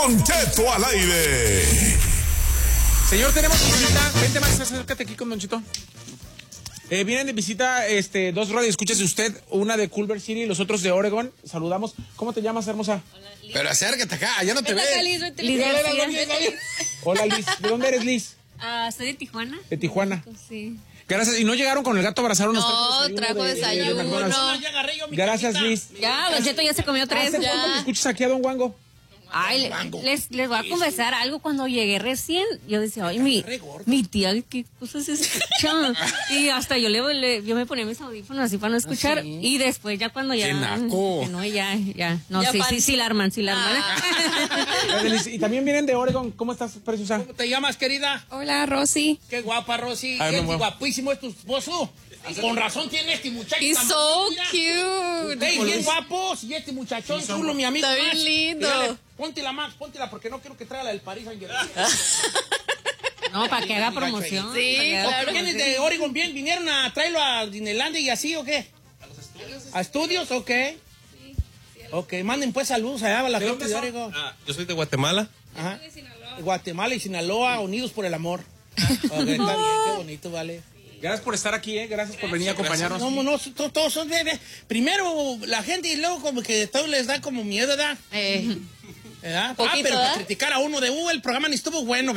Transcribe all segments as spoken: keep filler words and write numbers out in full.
Don Cheto al aire. Señor, tenemos visita. Vente más, acércate aquí con Don Cheto. Eh, vienen de visita este, dos radioescuchas de usted, una de Culver City y los otros de Oregon. Saludamos. ¿Cómo te llamas, hermosa? Hola, Liz. Pero acércate acá, ya no te Vete acá, ves. Liz, vete, Liz, Liz. hola, Liz, Liz. Hola, Liz. ¿De dónde eres, Liz? Ah, soy de Tijuana. De Tijuana. Sí. Gracias. ¿Y no llegaron con el gato a abrazar unos No, trajo desayuno. Gracias, Liz. Ya, Don Cheto ya se comió tres. ¿Hace cuánto Ya. le escuchas aquí a Don Wango? Ay, les, les voy a confesar algo. Cuando llegué recién, yo decía, ay, mi, mi tía, ¿qué cosas escuchan? Y hasta yo le, le- yo me ponía mis audífonos así para no escuchar. ¿Ah, sí? Y después ya cuando ya... ¡Qué naco! No, ya, ya. No, Ya sí, pan- sí, sí la arman, sí la arman. Gracias, Liz. Y también vienen de Oregon. ¿Cómo estás, preciosa? ¿Cómo te llamas, querida? Hola, Rosy. Qué guapa, Rosy. Ay, Qué mi amor. guapísimo es tu esposo. Con razón tiene este muchacho. He's tan so bonito, mira. cute. Ustedes bien guapos. Y este muchachón chulo, mi amigo. Está bien Max. lindo. Mírale, póntela, Max, póntela, porque no quiero que traiga la del París Saint-Germain. No, para que haga promoción. Sí, para que haga claro. ¿Vienes de Oregon bien? ¿Vinieron a traerlo a Disneylandia y así o qué? ¿A los estudios? ¿A estudios? Ok. Sí. Ok, manden pues saludos allá a la gente de Oregon. Ah, yo soy de Guatemala. Ajá. Guatemala y Sinaloa, unidos por el amor. Ok, está bien, qué bonito, vale. Gracias por estar aquí, ¿eh? Gracias por venir a acompañarnos. No, no, to- todos son de, de- primero la gente y luego como que todo les da como miedo, ¿verdad? Eh, ¿Verdad? Ah, Poquito, pero ¿verdad? para criticar a uno de, uh, el programa ni estuvo bueno.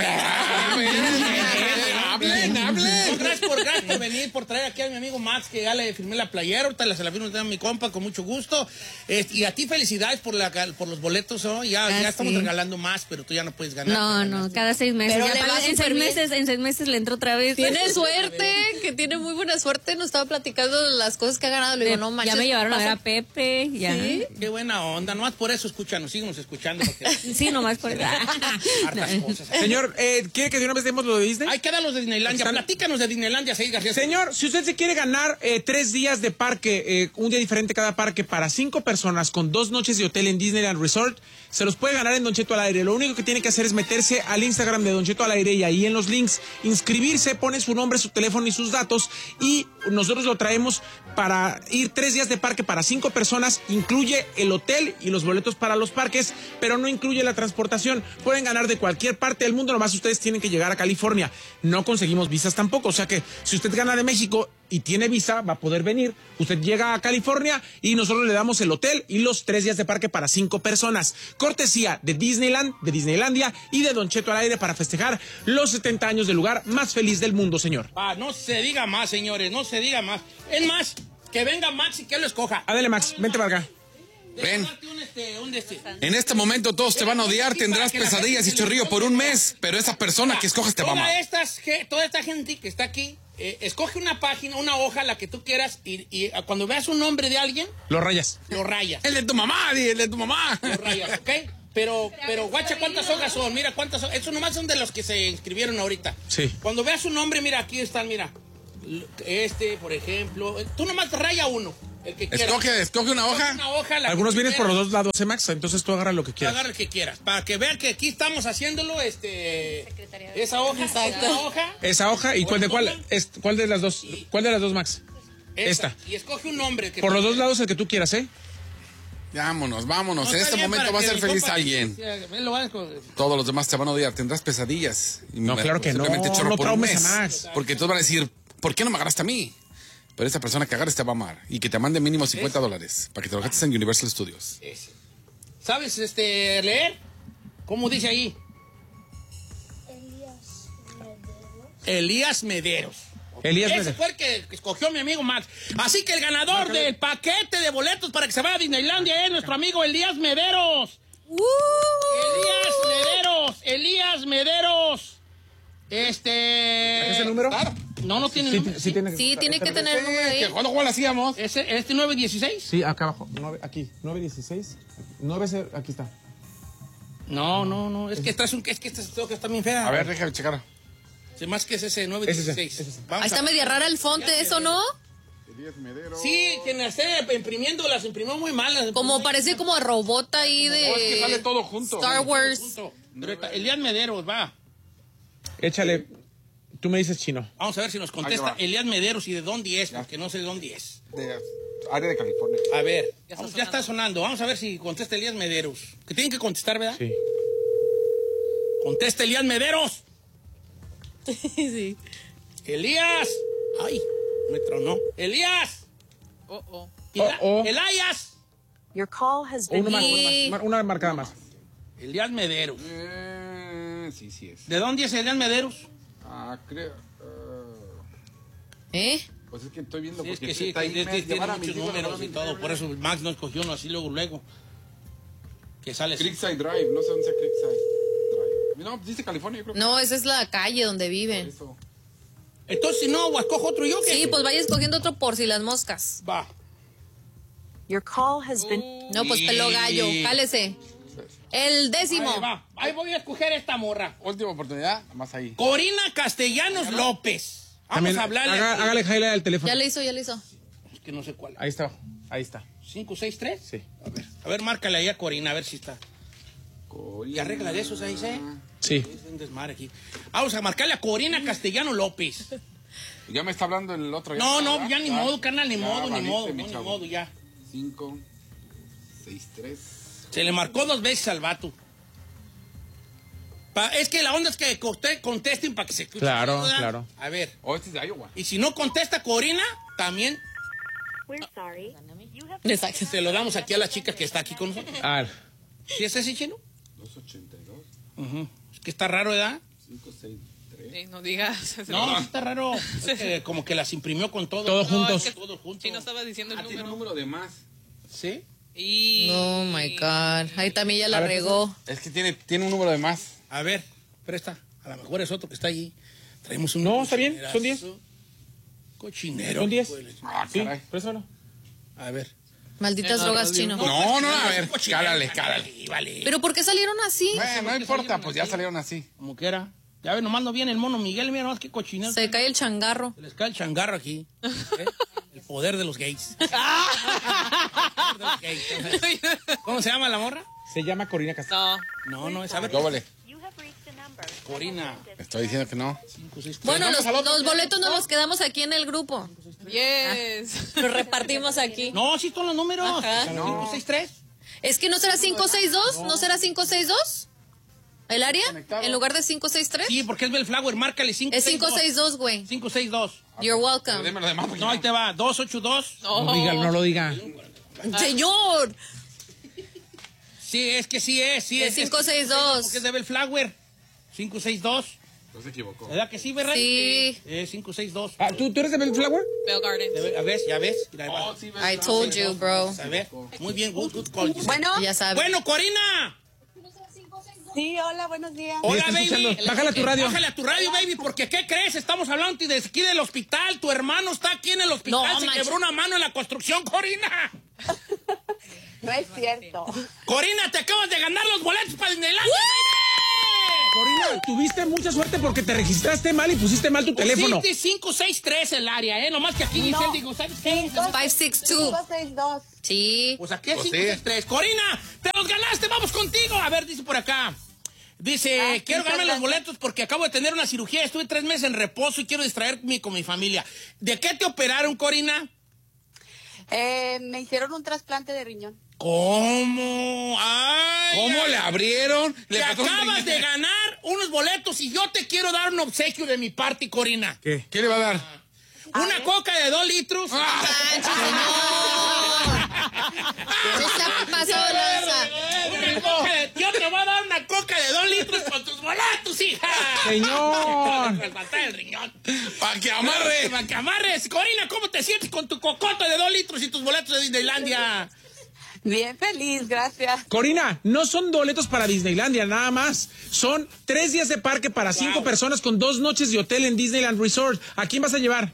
Hablen, hablen. No, gracias por, gracias por venir, por traer aquí a mi amigo Max, que ya le firmé la playera, ahorita se la firmo a mi compa con mucho gusto. Eh, y a ti felicidades por, la, por los boletos, ¿no? Ya, Ah, ya estamos sí. regalando más, pero tú ya no puedes ganar. No, no, cada seis meses. Pero Ya le para- va en seis súper bien. meses, en seis meses le entro otra vez. tiene suerte, que tiene muy buena suerte. Nos estaba platicando de las cosas que ha ganado. Le digo, no manches. Ya me llevaron a ver a pasa- Pepe, ya. ¿Sí? Qué buena onda, nomás por eso escúchanos, síguenos escuchando. Porque Sí, nomás por eso. hartas cosas. Señor, eh, ¿quiere que de una vez demos lo de Disney? Hay que dar los de Disneylandia. Están- Platícanos de Disneylandia, seis García. Señor, si usted se quiere ganar eh, tres días de parque, eh, un día diferente cada parque para cinco personas con dos noches de hotel en Disneyland Resort, se los puede ganar en Don Cheto al aire. Lo único que tiene que hacer es meterse al Instagram de Don Cheto al aire y ahí en los links inscribirse, pone su nombre, su teléfono y sus datos y nosotros lo traemos para ir tres días de parque para cinco personas. Incluye el hotel y los boletos para los parques, pero no incluye la transportación. Pueden ganar de cualquier parte del mundo, nomás ustedes tienen que llegar a California. No conseguimos visas tampoco, o sea que si usted gana de México y tiene visa, va a poder venir. Usted llega a California y nosotros le damos el hotel y los tres días de parque para cinco personas. Cortesía de Disneyland, de Disneylandia y de Don Cheto al aire para festejar los setenta años del lugar más feliz del mundo, señor. Ah, no se diga más, señores, no se diga más. Es más, que venga Max y que lo escoja. Adele, Max, vente para acá. Ven. Date un, este, un de este. En este momento todos te van a odiar, tendrás pesadillas y chorrillo por un mes, pero esa persona que escoges te va a Toda, amar. estas, ge- toda esta gente que está aquí, eh, escoge una página, una hoja, la que tú quieras, y, y ah, cuando veas un nombre de alguien, Los rayas. lo rayas. El de tu mamá, di, el de tu mamá. Lo rayas, ¿ok? Pero, pero, guacha, ¿cuántas hojas son? Mira, ¿cuántas son? Estos nomás son de los que se inscribieron ahorita. Sí. Cuando veas un nombre, mira, aquí están, mira. Este, por ejemplo. Tú nomás raya uno, el que quieras. Escoge, escoge una hoja. Una hoja, la Algunos que tú vienes por quieras. los dos lados, ¿eh, Max? Entonces tú agarra lo que quieras. Agarra el que quieras, para que vean que aquí estamos haciéndolo, este, Secretaría de- esa hoja, Exacto. esa hoja, Esa hoja, ¿y cuál de cuál? Es, ¿Cuál de las dos? ¿Cuál de las dos, Max? esta, Esta. y escoge un nombre. Que Por tú los dos quieras. lados el que tú quieras, ¿eh? Vámonos, vámonos. No, En está este bien, momento para va a que ser mi feliz compa- alguien. Sí, él lo va a escoger. Todos los demás te van a odiar, tendrás pesadillas. Y No, claro que no, posiblemente chorro no por un traumes mes. a Max. Porque todos van a decir, ¿por qué no me agarraste a mí? Pero esa persona que agarres te va a amar y que te mande mínimo cincuenta dólares para que te lo gastes en Universal Studios. Ese. ¿Sabes este, leer? ¿Cómo dice ahí? Elías Mederos. Elías Ese Mederos. fue el que escogió mi amigo Max. Así que el ganador del paquete de boletos para que se vaya a Disneylandia es nuestro amigo Elías Mederos. ¡Uh! Elías Mederos. Elías Mederos. Este. ¿Es el número? No, no tiene Sí, número. sí tiene Sí, tiene que tener el número ahí. ¿Que ¿Cuándo cuál hacíamos? Ese, este nueve dieciséis. Sí, acá abajo. Nueve, aquí. nueve dieciséis. nueve, aquí está. No, no, no. Es que esta es un, es que esta es- está bien fea. A ver, déjame checar. Se más que es ese nueve Es ese, dieciséis. es ese. Vamos Ahí está a- media rara el fonte, ¿eso no? Sí, quien esté imprimiendo las imprimió muy malas. Como parece como a robot ahí de... es que sale todo junto. Star Wars. Pero está- Elías Mederos, va. Échale. Tú me dices chino. Vamos a ver si nos contesta Ahí va. Elías Mederos y de dónde es, porque no sé de dónde es. De área de California. A ver, Ya está vamos- ya está sonando. Vamos a ver si contesta Elías Mederos. Que tienen que contestar, ¿verdad? Sí. Contesta Elías Mederos. Sí. Elías. Ay, me tronó. Elías. Oh, oh. Ela- Oh, oh. Elías. Your call has O been uno más, Y- una, más, una marcada más. Elías Mederos. Eh, sí, sí es. ¿De dónde es Elías Mederos? Ah, creo. eh, ¿Eh? pues es que estoy viendo Sí, es porque que sí, está ahí, tiene, me- tiene llevar a mis muchos hijos a números y la todo. Por eso Max no escogió uno así luego, luego. Que sale así. Creekside Drive, no sé dónde sea Creekside Drive. No, dice California, yo creo que No, esa es la calle donde viven. eso. Entonces, si no, o escojo otro yo, ¿qué? Sí, pues vaya escogiendo otro por si las moscas. Va. Your call has been No, pues pelo gallo, jálese. El décimo. Ahí va. Ahí voy a escoger esta morra. Última oportunidad, nada más ahí. Corina Castellanos López. Vamos También, a hablarle. haga- aquí. hágale highlight al teléfono. Ya le hizo, ya le hizo. Es que no sé cuál. Ahí está, ahí está. ¿cinco seis tres? Sí. A ver, a ver, márcale ahí a Corina, a ver si está. Y arregla de esos ahí, ¿sí? Sí. Es un desmadre aquí. Vamos a marcarle a Corina Castellano López. Ya me está hablando el otro. No, no, ¿verdad? ya ni modo, carnal, ni ya modo, ni valiste, modo, mi no, ni chavo. modo, ya. cinco, seis, tres. Se le marcó dos veces al vato. Pa- es que la onda es que conte- contesten para que se escuche. Claro, ¿verdad? claro. A ver. Oh, este es de Iowa. Y si no contesta Corina, también We're sorry. You have Exacto. se lo damos aquí a la chica que está aquí con nosotros. A ver. ¿Sí es ese chino? dos ochenta y dos, Ujú. Es que está raro, ¿verdad? cinco, seis, tres. Sí, no digas. No, sí está raro. Es que como que las imprimió con todo. Todos No, juntos. es que Todos juntos. Si no estaba diciendo el Ah, tiene un número. número de más. ¿Sí? Y... Oh my God. Ahí también ya la A ver, regó. Es que tiene, tiene un número de más. A ver, presta. A lo mejor es otro que está allí. Traemos un. No, está bien, son diez. Cochinero. ¿Son diez? hijo de la- Ah, Sí, caray. préstamelo. A ver. Malditas drogas chino. No, no, a es ver, un cochinero, cálale, carnal, cálale. Vale. ¿Pero por qué salieron así? Bueno, no importa, pues ya salieron así. Como que era. Ya ve, nomás no viene el mono Miguel, mira nomás qué cochinero. Se cae el changarro. Se les cae el changarro aquí. ¿Eh? El poder de los gays. El poder de los gays. ¿Cómo se llama la morra? Se llama Corina Castellanos. No. No, no, es a ver. ¿Cómo vale? you have reached a number. Corina. Estoy diciendo que no. Cinco, seis, Bueno, tres. los, Vamos al otro. los boletos nos los quedamos aquí en el grupo. Yes. Los repartimos aquí. No, sí son los números. Ajá. cinco seis tres. ¿Es que no será cinco seis dos? ¿No será cinco seis dos? ¿El área? Conectado. ¿En lugar de cinco seis tres? Sí, porque es Bellflower, márcale cinco Es seis dos. cinco seis dos, güey. cinco seis dos. You're Pero welcome. dime lo demás. porque No, ahí te va. dos ocho dos. No, diga, no lo diga. Señor. Sí, es que sí es. Sí Es es cinco seis dos. Porque es de Bellflower. cinco seis dos. No se equivocó. ¿Verdad que sí, verdad? Sí. Es cinco seis dos. Ah, ¿tú, ¿Tú eres de Bellflower? Bell Gardens. A ver, ya ves. Mira, ahí va. Oh, sí, I told you, bro. A ver. Muy bien, good, good call. Bueno, Ya sabes. Bueno, Corina. sí, hola, buenos días. Hola, está baby. escuchando. Bájale a tu radio. Bájale a tu radio, baby, porque ¿qué crees? Estamos hablando de aquí del hospital. Tu hermano está aquí en el hospital. No, Se manches. quebró una mano en la construcción, Corina. No es cierto. Corina, te acabas de ganar los boletos para Disneyland. Corina, tuviste mucha suerte porque te registraste mal y pusiste mal tu teléfono. Sí, cinco seis tres el área, ¿eh? Nomás que aquí dice, No. digo, ¿sabes qué? cinco seis dos. cinco seis dos. Sí. Pues aquí es Pues cinco seis tres. Corina, te los ganaste, vamos contigo. A ver, dice por acá. Dice, Ah, quiero muchas ganarme los gracias. boletos porque acabo de tener una cirugía. Estuve tres meses en reposo y quiero distraerme con mi familia. ¿De qué te operaron, Corina? Eh, me hicieron un trasplante de riñón. ¿Cómo? Ay, ¿Cómo ay. le abrieron? Te Le pasó un acabas riñón. de ganar unos boletos y yo te quiero dar un obsequio de mi parte, Corina. ¿Qué? ¿Qué le va a dar? Una coca de dos litros. Manches, señor. Se ha pasado lanza. Una coca de- Yo te voy a dar una coca de dos litros con tus boletos, hija. Señor. Me falta el riñón. ¡Para que amarre! Para que amarres. Corina, ¿cómo te sientes con tu cocoto de dos litros y tus boletos de Disneylandia? Bien feliz, gracias. Corina, no son boletos para Disneylandia, nada más. Son tres días de parque para cinco Wow. personas con dos noches de hotel en Disneyland Resort. ¿A quién vas a llevar?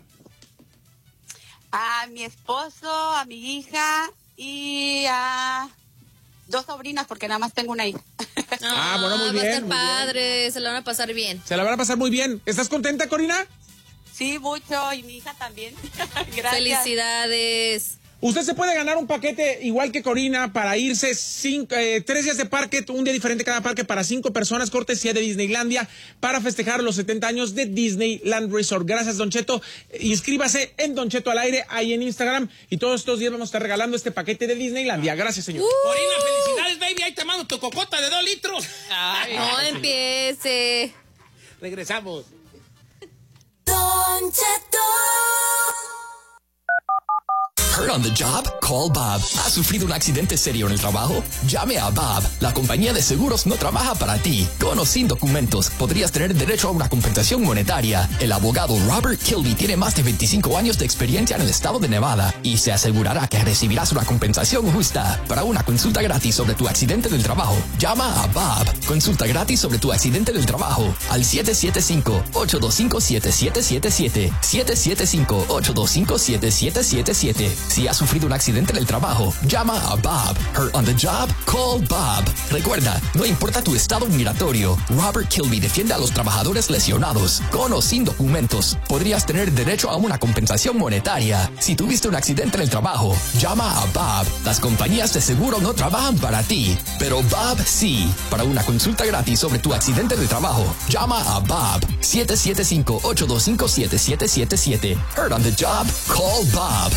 A mi esposo, a mi hija y a dos sobrinas, porque nada más tengo una hija. Ah, bueno, muy Va a bien, estar muy bien. padre. Se la van a pasar bien. Se la van a pasar muy bien. ¿Estás contenta, Corina? Sí, mucho, y mi hija también. Gracias. Felicidades. Usted se puede ganar un paquete igual que Corina para irse cinco, eh, tres días de parque, un día diferente cada parque para cinco personas, cortesía de Disneylandia, para festejar los setenta años de Disneyland Resort. Gracias, Don Cheto. Inscríbase en Don Cheto al aire, ahí en Instagram, y todos estos días vamos a estar regalando este paquete de Disneylandia. Gracias, señor. Uh, Corina, felicidades, baby. Ahí te mando tu cocota de dos litros. Ay, no empiece. Regresamos. Don Cheto. Hurt on the job? Call Bob. ¿Has sufrido un accidente serio en el trabajo? Llame a Bob. La compañía de seguros no trabaja para ti. Con o sin documentos, podrías tener derecho a una compensación monetaria. El abogado Robert Kilby tiene más de veinticinco años de experiencia en el estado de Nevada y se asegurará que recibirás una compensación justa. Para una consulta gratis sobre tu accidente del trabajo, llama a Bob. Consulta gratis sobre tu accidente del trabajo al siete siete cinco, ocho dos cinco, siete siete siete siete. siete siete cinco, ocho dos cinco, siete siete siete siete. Si has sufrido un accidente en el trabajo, llama a Bob. Hurt on the job? Call Bob. Recuerda, no importa tu estado migratorio, Robert Kilby defiende a los trabajadores lesionados. Con o sin documentos, podrías tener derecho a una compensación monetaria. Si tuviste un accidente en el trabajo, llama a Bob. Las compañías de seguro no trabajan para ti, pero Bob sí. Para una consulta gratis sobre tu accidente de trabajo, llama a Bob. siete siete cinco, ocho dos cinco, siete siete siete siete. Hurt on the job? Call Bob.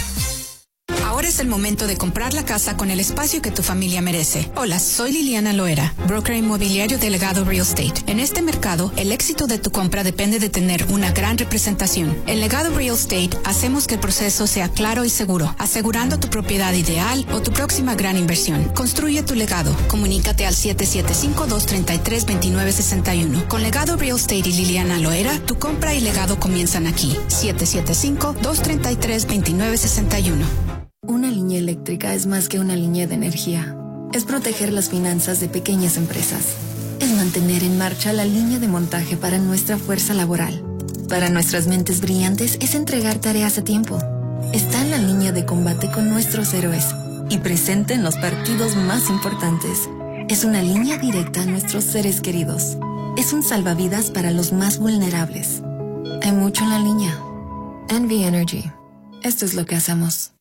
Ahora es el momento de comprar la casa con el espacio que tu familia merece. Hola, soy Liliana Loera, broker inmobiliario de Legado Real Estate. En este mercado, el éxito de tu compra depende de tener una gran representación. En Legado Real Estate, hacemos que el proceso sea claro y seguro, asegurando tu propiedad ideal o tu próxima gran inversión. Construye tu legado. Comunícate al siete siete cinco, dos tres tres, dos nueve seis uno. Con Legado Real Estate y Liliana Loera, tu compra y legado comienzan aquí. siete siete cinco, dos tres tres, dos nueve seis uno. Una línea eléctrica es más que una línea de energía. Es proteger las finanzas de pequeñas empresas. Es mantener en marcha la línea de montaje para nuestra fuerza laboral. Para nuestras mentes brillantes es entregar tareas a tiempo. Está en la línea de combate con nuestros héroes y presente en los partidos más importantes. Es una línea directa a nuestros seres queridos. Es un salvavidas para los más vulnerables. Hay mucho en la línea. Envy Energy. Esto es lo que hacemos.